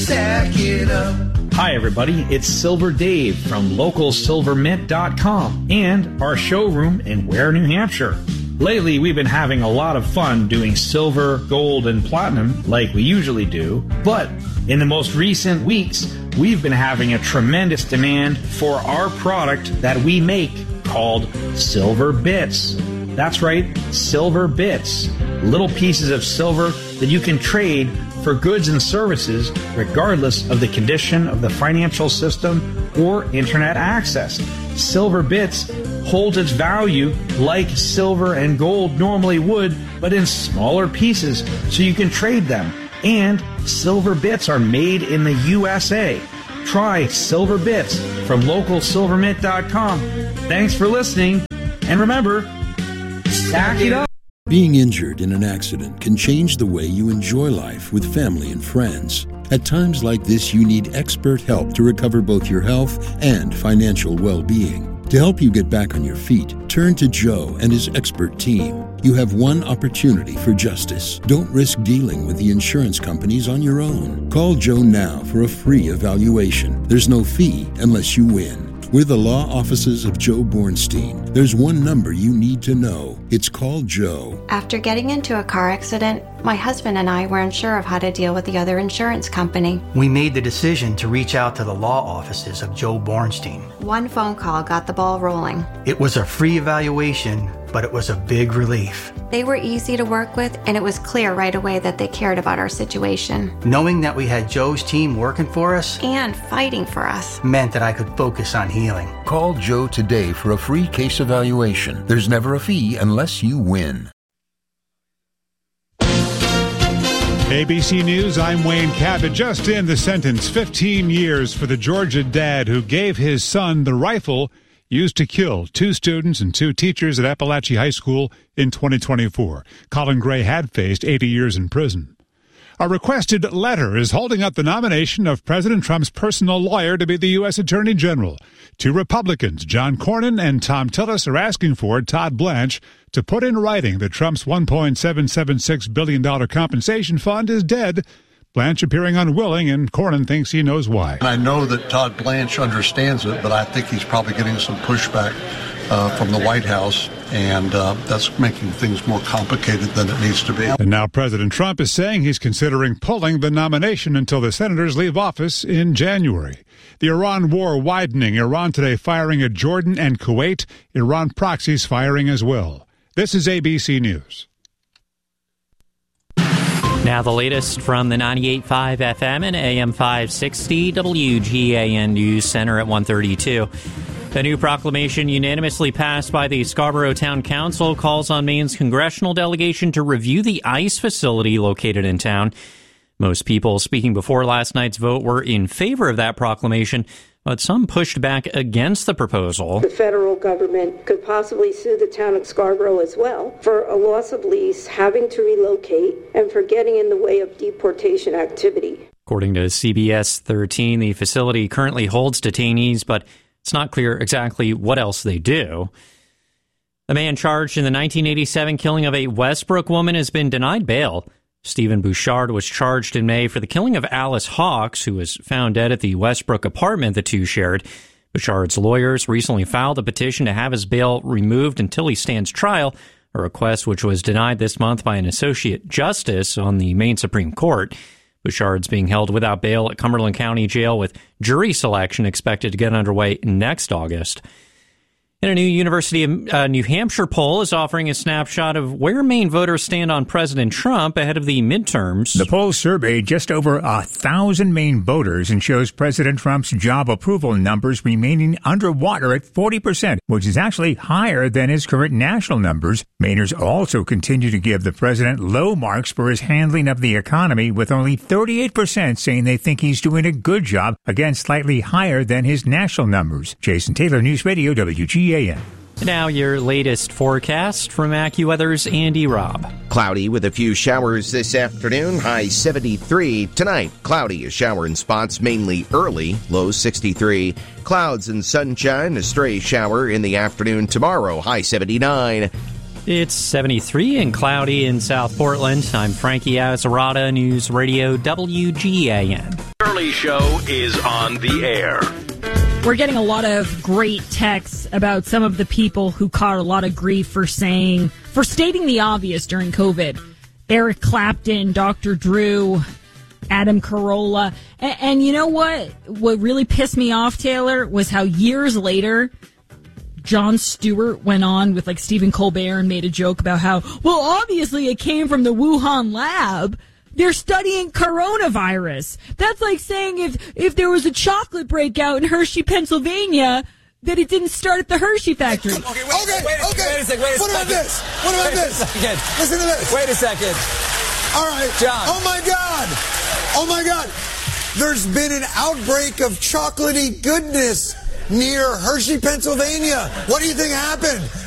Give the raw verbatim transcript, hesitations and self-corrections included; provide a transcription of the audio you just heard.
stack it up. Hi everybody, it's Silver Dave from local silver mint dot com and our showroom in Ware, New Hampshire. Lately, we've been having a lot of fun doing silver, gold, and platinum like we usually do, but in the most recent weeks, we've been having a tremendous demand for our product that we make called Silver Bits. That's right, Silver Bits. Little pieces of silver that you can trade for goods and services regardless of the condition of the financial system or internet access. Silver Bits holds its value like silver and gold normally would, but in smaller pieces so you can trade them. And Silver Bits are made in the U S A. Try Silver Bits from local silver mint dot com. Thanks for listening, and remember, stack it up. Being injured in an accident can change the way you enjoy life with family and friends. At times like this, you need expert help to recover both your health and financial well-being. To help you get back on your feet, turn to Joe and his expert team. You have one opportunity for justice. Don't risk dealing with the insurance companies on your own. Call Joe now for a free evaluation. There's no fee unless you win. We're the law offices of Joe Bornstein. There's one number you need to know. It's called Joe. After getting into a car accident, my husband and I were unsure of how to deal with the other insurance company. We made the decision to reach out to the law offices of Joe Bornstein. One phone call got the ball rolling. It was a free evaluation, but it was a big relief. They were easy to work with, and it was clear right away that they cared about our situation. Knowing that we had Joe's team working for us and fighting for us meant that I could focus on healing. Call Joe today for a free case evaluation. There's never a fee unless you win. A B C News, I'm Wayne Cabot. Just in, the sentence, fifteen years for the Georgia dad who gave his son the rifle used to kill two students and two teachers at Appalachia High School in twenty twenty-four. Colin Gray had faced eighty years in prison. A requested letter is holding up the nomination of President Trump's personal lawyer to be the U S Attorney General. Two Republicans, John Cornyn and Tom Tillis, are asking for Todd Blanche to put in writing that Trump's one point seven seven six billion dollars compensation fund is dead. Blanche appearing unwilling, and Cornyn thinks he knows why. I know that Todd Blanche understands it, but I think he's probably getting some pushback uh, from the White House, and uh, that's making things more complicated than it needs to be. And now President Trump is saying he's considering pulling the nomination until the senators leave office in January. The Iran war widening, Iran today firing at Jordan and Kuwait, Iran proxies firing as well. This is A B C News. Now the latest from the ninety-eight point five F M and A M five sixty W G A N News Center at one thirty-two. A new proclamation unanimously passed by the Scarborough Town Council calls on Maine's congressional delegation to review the ICE facility located in town. Most people speaking before last night's vote were in favor of that proclamation, but some pushed back against the proposal. The federal government could possibly sue the town of Scarborough as well for a loss of lease, having to relocate, and for getting in the way of deportation activity. According to C B S thirteen, the facility currently holds detainees, but it's not clear exactly what else they do. A man charged in the nineteen eighty-seven killing of a Westbrook woman has been denied bail. Stephen Bouchard was charged in May for the killing of Alice Hawks, who was found dead at the Westbrook apartment the two shared. Bouchard's lawyers recently filed a petition to have his bail removed until he stands trial, a request which was denied this month by an associate justice on the Maine Supreme Court. Bouchard's being held without bail at Cumberland County Jail, with jury selection expected to get underway next August. And a new University of uh, New Hampshire poll is offering a snapshot of where Maine voters stand on President Trump ahead of the midterms. The poll surveyed just over a thousand Maine voters and shows President Trump's job approval numbers remaining underwater at forty percent, which is actually higher than his current national numbers. Mainers also continue to give the president low marks for his handling of the economy, with only thirty-eight percent saying they think he's doing a good job, again slightly higher than his national numbers. Jason Taylor, News Radio, W G A N. Now your latest forecast from AccuWeather's Andy Robb. Cloudy with a few showers this afternoon, high seventy-three. Tonight, cloudy, a shower in spots mainly early, low sixty-three. Clouds and sunshine, a stray shower in the afternoon tomorrow, high seventy-nine. It's seventy-three and cloudy in South Portland. I'm Frankie Azzarata, News Radio W G A N. Early Show is on the air. We're getting a lot of great texts about some of the people who caught a lot of grief for saying, for stating the obvious during COVID. Eric Clapton, Doctor Drew, Adam Carolla. And, and you know what? What really pissed me off, Taylor, was how years later, Jon Stewart went on with like Stephen Colbert and made a joke about how, well, obviously it came from the Wuhan lab. They're studying coronavirus. That's like saying if, if there was a chocolate breakout in Hershey, Pennsylvania, that it didn't start at the Hershey factory. Okay, wait, okay, wait, okay. Wait a second, wait a what second. About this? What about wait this? Listen to this. Wait a second. All right. John. Oh, my God. Oh, my God. There's been an outbreak of chocolatey goodness near Hershey, Pennsylvania. What do you think happened?